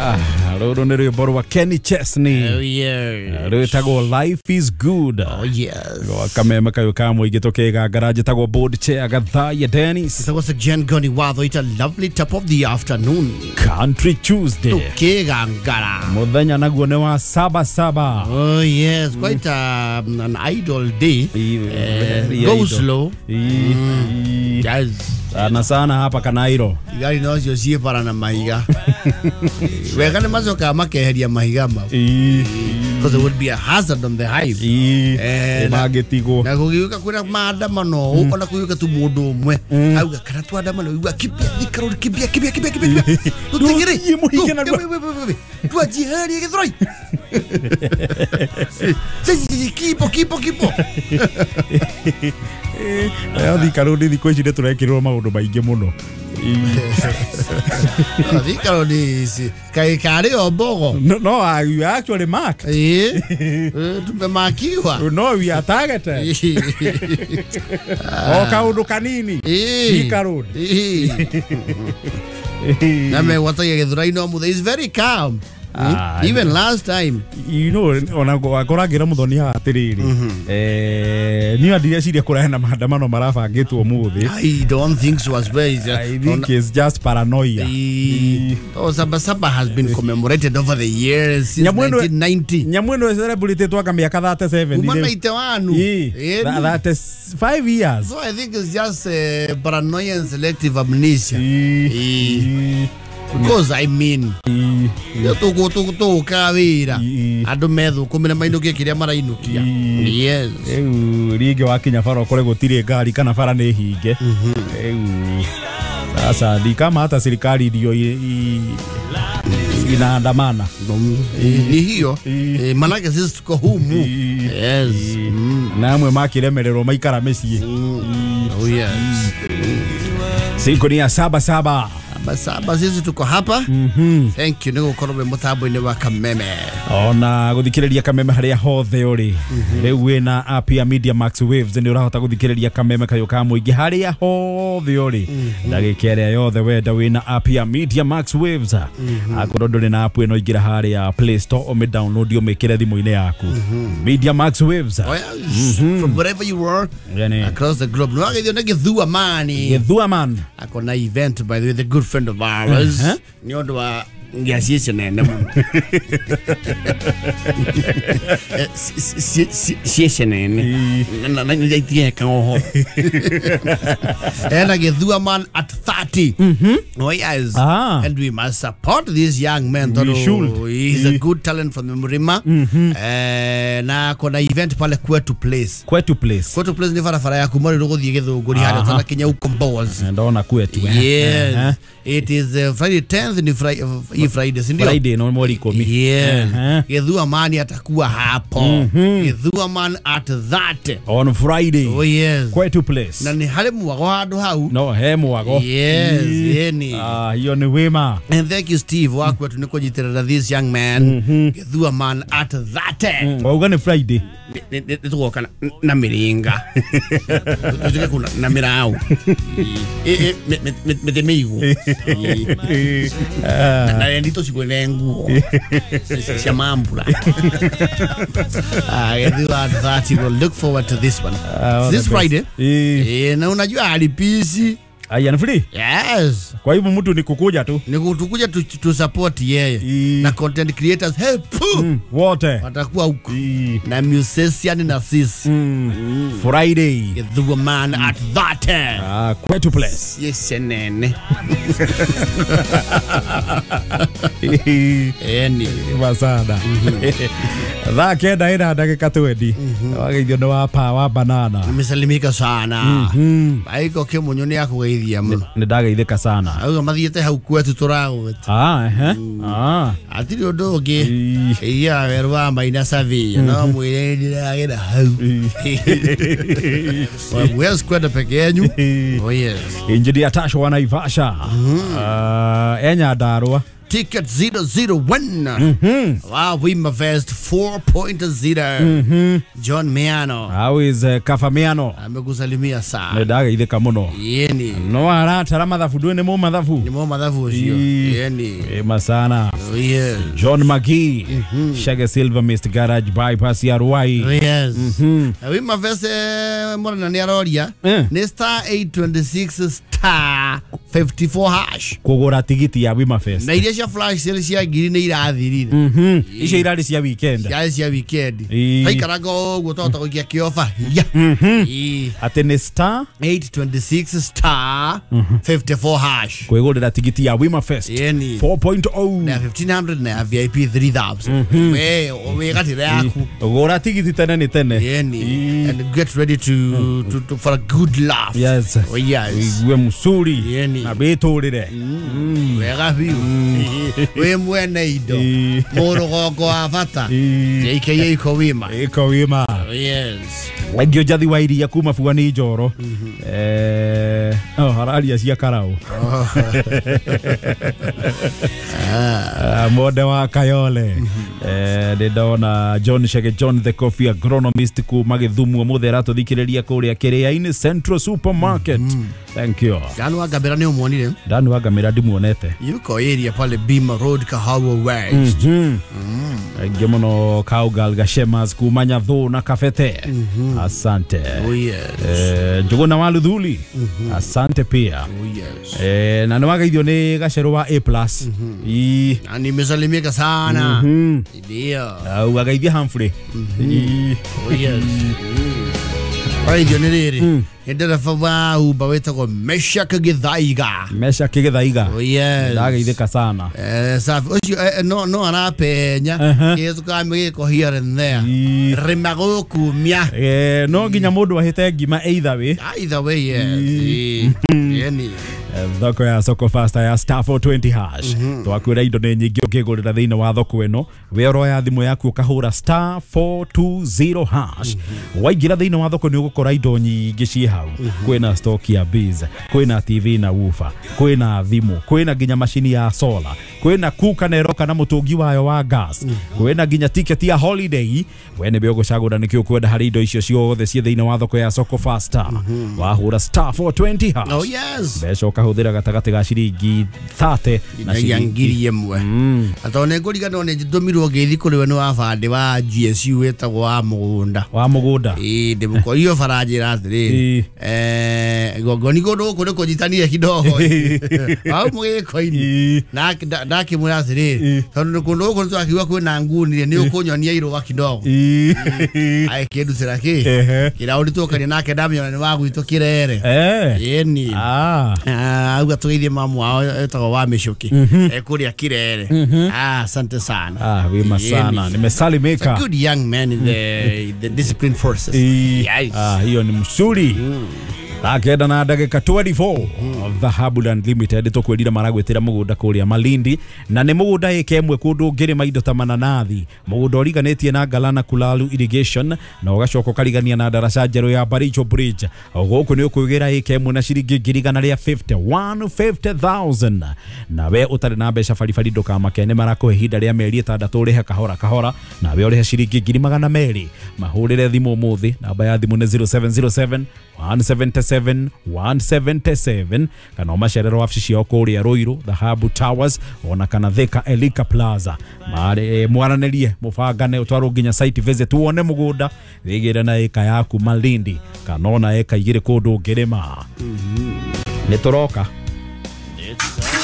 Rũrũ nĩ rwĩmbo rwa Kenny Chesney. Oh yeah. Rwĩtagwo Life is Good. Oh yes. Rwa kameme kayo ka mũingĩ tũkĩgangara njĩtagwo Board Chair Gathaya Dennis. That was a Jen Goni Watho. It's a lovely top of the afternoon. Country Tuesday. Tukĩgangara. Mũthenya naguo nĩ wa Saba. Oh yes. Quite an idle day. Go slow. Yes. Sana hapa Kanairo. Igari nocio ciĩ para na mahiga. Wega nĩ macoka makeheria mahiga mau. Because it would be a hazard on the highway. Magĩtigwo. Na gũgĩũka kwĩna maandamano, ona kũgĩũka tu mũndũ ũmwe. Auga kana twandamano, igua kibia thikarũri kibia. Tutigire. Tuajiherie gĩthũrai. Kipo. Thikarũri thikũ ici nĩ tũrekĩrĩrwo maũndũ maingĩ mũno. Thikarũri ici kaĩ karĩ o mbogo. No, you actually mark. Tumemarkiwa. No, we are targeted. O kaũndũ kanini. Thikarũri. Na me watagia gĩthũrai no muthe is very calm. Even last time, you know, ona akoragira muthoni hatiriri ni andire ciria kurahena maandamano marabangitwo muthi. I don't think so as well. I think it's just paranoia. Saba has been commemorated over the years since 1990. Nyamweno celebrity twaka miaka 37. Umana itewanu. That is 5 years. So I think it's just paranoia and selective amnesia. Because I mean, tuko kawira andu methukumira mainukie kiria marainukia. Yes. Ringi wakinya faro kore gutire ngari kana fara ni hinge. Sasa ndikama hata serikali ndio inaandamana. Ni hiyo manake sisi tuko humu. Yes. Na amwe makiremererwo maikara mecii. Oh yes. Siku ni ya Saba. Saba sisi tuko hapa. Thank you nĩgũkorwo wĩ mũtambo-inĩ wa Kameme. Ona gũthikĩrĩria Kameme harĩa hothe ũrĩ. Rĩu wĩna app ya Media Max Waves nĩ ũrahota gũthikĩrĩria Kameme kayo ka mũingĩ harĩa hothe ũrĩ. Ndagĩka ĩrĩa yothe wenda wĩna app ya Media Max Waves. Akorwo ndũrĩ na app ĩno ingĩra harĩa Play Store ũmĩdownload ũmĩkĩre thimũ-inĩ yaku. Media Max Waves. From wherever you are across the globe. No agithio nĩ Gĩthua man. Akona event by the way, the good friend of ours. Ni ondo wa ngiaciece nene muno. Ciece nene. Na ngiatie kaoho. And Gĩthua man at 30. Oh yes. And we must support this young man. He's a good talent from the Murima. Na kona event pale Kwetu Place ni farafara ya kumari gũthiĩ Gĩthũngũri harĩa tana Kenya ukombozi. Ndona Kwetu. Yes. It is Friday 10th ni Friday sindio? Friday no mweri 10. Yes. Gĩthua man atakuwa hapo. Gĩthua man at that on Friday. Oh yes. Kwetu Place. Na ni harĩ mwago handũ hau. No he mwago. Yes. Yeni. Hiyo ni wema. And thank you Steve wakwetu nĩ kũnyitirĩra this young man. Gĩthua man at that. Wauga ni Friday. Nĩtũgoka na mĩringa. Tũtige kuna na mĩrau. Mĩtĩmĩigũ. Na ndito cigwene nguo. Cia mambura. Gĩthua at that. We'll look forward to this one. This Friday. Na unajua alipisi. Aya ni free? Yes. Kwa hivyo mtu ni kukuja tu. Ni kutukuja tu support yeye. Na content creators wote watakuwa huko. Na musician na sisi. Friday. Gĩthua man at that. Kwetu Place. Yes nene. Masada. Kenda ina dakika 20. Wagithio nĩ wa Power Banana. Nimesalimika sana. Aiko Kimunyoni yako Nĩ ndagaithĩka sana. Auga mathiĩte hau Kwetu tũragũgĩte. Atiri ũndũ ũngĩ. Werũ wa Maina Savia no mwĩre ndĩragĩra hau. Where's kwenda peke yenyu? Oh yes. Engineer Tasha wa Naivasha. Enya Ndarũa. ticket 001. Wow, Wimavest 4.0. John Miano. How is Kafamiano? Amekusalimia sana. Nedaga itheka muno. Yeni. No arata mathafu ndwene mo mathafu. Ni mo mathafu ucio. Yeni. Masana. Oh yes. John McGee. Shaggy Silver Mist Garage bypass ya Ruai. Yes. Wimavest mwana ni aroria. Ni star 826 star 54 hash. Kugura tigiti ya Wimavest. Na iria cia flash sale cia ngiri ni irathirire. Icio irari cia weekend. Cia weekend. Haikaraga uguo tota kugia kiofa. Ate ni star 826 star 54 hash. Kwigurira tigiti ya Wimavest 4.0 na 1500 na VIP 3000. We gatire yaku. Gura tigiti tene ni tene. And get ready to for a good laugh. Yes. Oh yes. We musuri na beturire. Wega biu. We mwene indo. Morogo avata. AKA Kowima. Kowima. Yes. Wagio jathi wa iria kuma Fuani Njoro. Hararia cia karau. Mode wa Kayole. Ndona John Shege John the Coffee Agronomist kuma Githumu muthera tuthikiriria kuria Kiria-ini Central Supermarket. Thank you. Danu wa Gamera ni umuonire? Danu wa Gamera ndimuonete. Yuko area pale Bima Road Kahawa West. Gemono Kaugal Gashemas kuma Nyathu na Kafete. Asante. Oh yes. Njuguna wa Luthuli. Asante pia. Oh yes. Na nwageithio ni Gacero wa A+. Ani mesalimika sana. Ndio. Ugageithia Humphrey. Oh yes. Aidio ni riri. Ndereva wa Uber wetagwo Meshak Githaiga. Meshak Githaiga. Oh yes. Ndageithika sana. Safi. No anapenya. Yesu kama giko here and there. Rimago kumia. No nginya mundu ahite ngima either way. Either way yes. Yeni. Thoko ya Soko Fasta ya star 420 hash. Twakwira indo ni nyingi ukigurira thiini wa thoko eno. Wero ya thimu yaku ukahura star 420 hash. Waingira thiini wa thoko ni ugukora indo nyingi ci hau. Kwina stock ya biz, kwina TV na woofer, kwina thimu, kwina ginya machine ya solar, kwina kuka na eroka na mutungi wayo wa gas, kwina ginya ticket ya holiday. Wene biogo cagura nikio kwenda hari indo icio ciothe cie thiini wa thoko ya Soko Fasta. Wahura star 420 hash. Oh yes. Beco kahuthira gatagati ga ciringi 30 na ciringi 1,000. Atone nguriga no ne ndomirwo ngithi kuri we no wa bande wa GSU wetagwo wa mugunda. Wa mugunda. Ndimuko iyo farajira athiri. Gogoni godo kuri kunyitanire kidogo. Au mugikoini. Na kimura athiri. Tondu kundu kundu akiwa kwina nguni ni ukunyonia iroga kidogo. Ai kedu seraki. Kira ulitokani nake ndamyona ni wagwito kirere. Yeni. Auga tugeithie mamu wao etagwo wa Mishuki. Kuria kirere. Asante sana. Wima sana. Nimesalimika. A good young man in the discipline forces. Yes. Hiyo ni msuri. Akenda na ndagika 24 Dhahabu Unlimited tukwirira maragwetira mugunda kuria Malindi na ni mugunda ikemwe kundu ngiri maindo ta mananathi mugunda origanetie na Galana Kulalu irrigation na ugacoko karigania na daraca njeru ya Baricho Bridge guku ni ukwigira ikemwe na ciringi ngirigana ria 150,000 na we utari na mbeca farifari nduka makene marakuhe hinda ria meri 6 rihe kahora kahora na we urihe ciringi 200,000 mahurire thimu muthi namba ya thimu ni 0707 177 kana macerero wabici cio kuria Ruiru Dhahabu Towers ona kana Thika Elika Plaza mare mwaranĩrie mubangane utwaro nginya site visit wone mugunda wigire na eka yaku Malindi kana ona eka igire kundu ngirima nituroka